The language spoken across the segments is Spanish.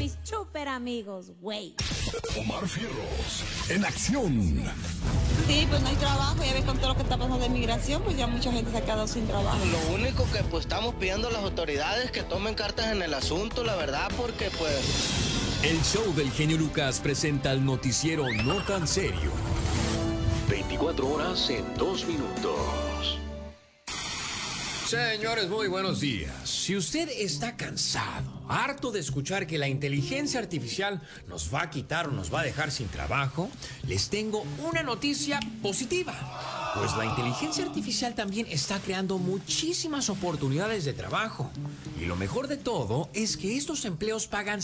mis super amigos, güey. Omar Fierros, en acción. Sí, pues no hay trabajo, ya ves con todo lo que está pasando de migración, pues ya mucha gente se ha quedado sin trabajo. Lo único que pues estamos pidiendo a las autoridades que tomen cartas en el asunto, la verdad, porque pues... El show del genio Lucas presenta el noticiero no tan serio. 24 horas en 2 minutos. Señores, muy buenos días. Si usted está cansado, harto de escuchar que la inteligencia artificial nos va a quitar o nos va a dejar sin trabajo, les tengo una noticia positiva. Pues la inteligencia artificial también está creando muchísimas oportunidades de trabajo. Y lo mejor de todo es que estos empleos pagan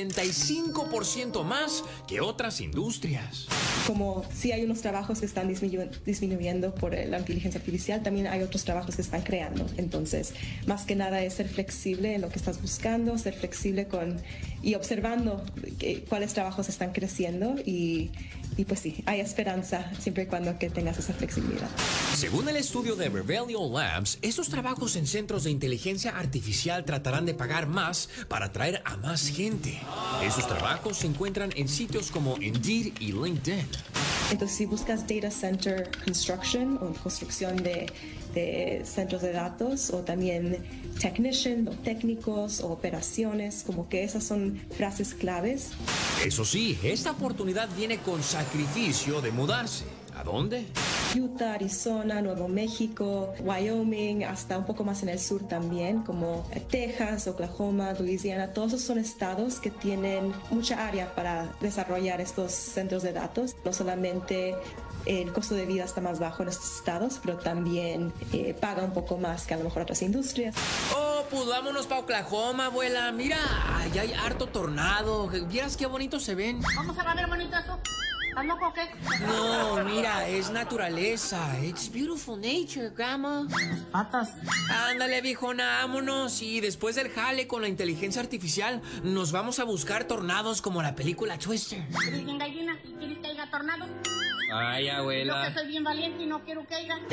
65% más que otras industrias. Como sí hay unos trabajos que están disminuyendo por la inteligencia artificial, también hay otros trabajos que están creando. Entonces, más que nada es ser flexible en lo que estás buscando, ser flexible y observando cuáles trabajos están creciendo y pues sí, hay esperanza siempre y cuando que tengas esa flexibilidad. Según el estudio de Rebellion Labs, estos trabajos en centros de inteligencia artificial tratarán de pagar más para atraer a más gente. Esos trabajos se encuentran en sitios como Indeed y LinkedIn. Entonces, si buscas data center construction o construcción de centros de datos o también technician o técnicos o operaciones, como que esas son frases claves. Eso sí, esta oportunidad viene con sacrificio de mudarse. ¿A dónde? Utah, Arizona, Nuevo México, Wyoming, hasta un poco más en el sur también, como Texas, Oklahoma, Louisiana. Todos esos son estados que tienen mucha área para desarrollar estos centros de datos. No solamente el costo de vida está más bajo en estos estados, pero también paga un poco más que a lo mejor otras industrias. Oh, pues vámonos para Oklahoma, abuela. Mira, allá hay harto tornado. ¿Vieras qué bonito se ven? ¿Vamos a ver bonito eso? ¿Estás loco o qué? No, mira, es naturaleza. It's beautiful nature, grandma. Patas. Ándale, viejona, vámonos. Y después del jale con la inteligencia artificial, nos vamos a buscar tornados como la película Twister. ¿Eres bien gallina y quieres que haya tornado? Ay, abuela. Yo que soy bien valiente y no quiero que haya.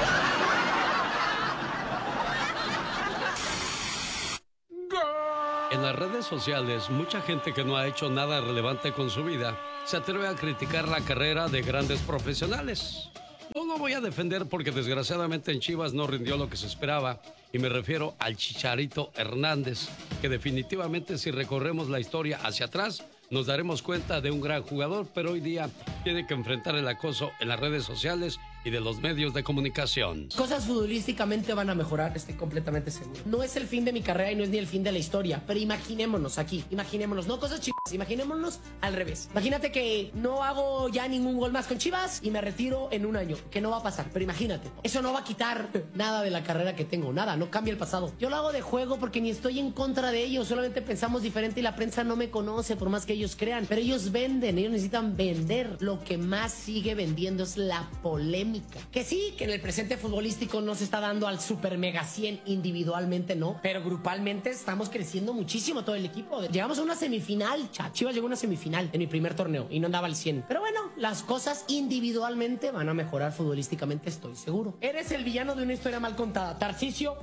En las redes sociales, mucha gente que no ha hecho nada relevante con su vida se atreve a criticar la carrera de grandes profesionales. No lo voy a defender porque desgraciadamente en Chivas no rindió lo que se esperaba, y me refiero al Chicharito Hernández, que definitivamente si recorremos la historia hacia atrás nos daremos cuenta de un gran jugador, pero hoy día tiene que enfrentar el acoso en las redes sociales y de los medios de comunicación. Cosas futbolísticamente van a mejorar, estoy completamente seguro. No es el fin de mi carrera y no es ni el fin de la historia, pero imaginémonos aquí, imaginémonos, no cosas chivas, imaginémonos al revés. Imagínate que no hago ya ningún gol más con Chivas y me retiro en un año, que no va a pasar, pero imagínate, eso no va a quitar nada de la carrera que tengo, nada, no cambia el pasado. Yo lo hago de juego porque ni estoy en contra de ellos, solamente pensamos diferente y la prensa no me conoce por más que ellos crean, pero ellos venden, ellos necesitan vender. Lo que más sigue vendiendo es la polémica. Que sí, que en el presente futbolístico no se está dando al super mega 100 individualmente, no, pero grupalmente estamos creciendo muchísimo todo el equipo. Llegamos a una semifinal, Chivas llegó a una semifinal en mi primer torneo y no andaba al 100. Pero bueno, las cosas individualmente van a mejorar futbolísticamente, estoy seguro. Eres el villano de una historia mal contada. Tarcisio.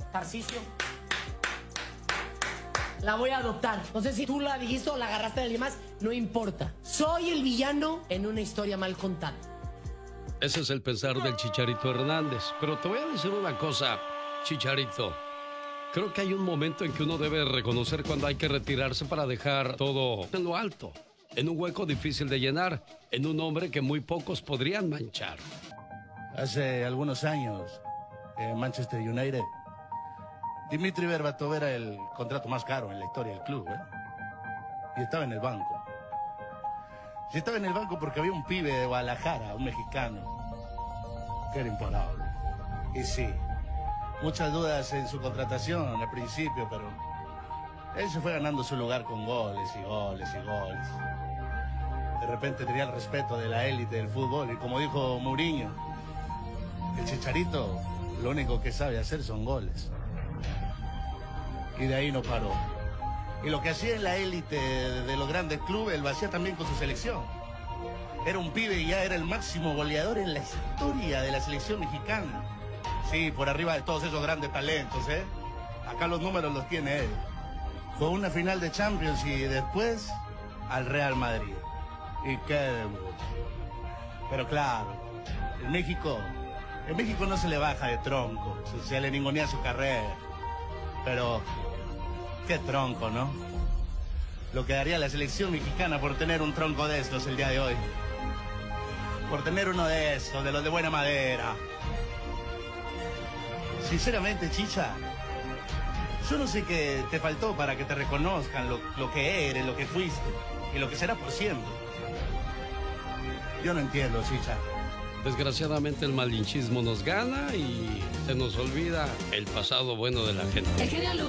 La voy a adoptar. No sé si tú la dijiste o la agarraste de alguien más, no importa. Soy el villano en una historia mal contada. Ese es el pensar del Chicharito Hernández. Pero te voy a decir una cosa, Chicharito. Creo que hay un momento en que uno debe reconocer cuando hay que retirarse para dejar todo en lo alto, en un hueco difícil de llenar, en un hombre que muy pocos podrían manchar. Hace algunos años, en Manchester United, Dimitri Berbatov era el contrato más caro en la historia del club, y estaba en el banco. Sí, estaba en el banco porque había un pibe de Guadalajara, un mexicano, que era imparable. Y sí, muchas dudas en su contratación al principio, pero él se fue ganando su lugar con goles y goles y goles. De repente tenía el respeto de la élite del fútbol y como dijo Mourinho, el Chicharito lo único que sabe hacer son goles. Y de ahí no paró. Y lo que hacía en la élite de los grandes clubes, lo hacía también con su selección. Era un pibe y ya era el máximo goleador en la historia de la selección mexicana. Sí, por arriba de todos esos grandes talentos, Acá los números los tiene él. Fue una final de Champions y después al Real Madrid. Y qué debut. Pero claro, en México no se le baja de tronco, se le ningunea su carrera. Pero qué tronco, ¿no? Lo que daría la selección mexicana por tener un tronco de estos el día de hoy. Por tener uno de estos, de los de buena madera. Sinceramente, Chicha, yo no sé qué te faltó para que te reconozcan lo que eres, lo que fuiste y lo que será por siempre. Yo no entiendo, Chicha. Desgraciadamente el malinchismo nos gana y se nos olvida el pasado bueno de la gente. El genio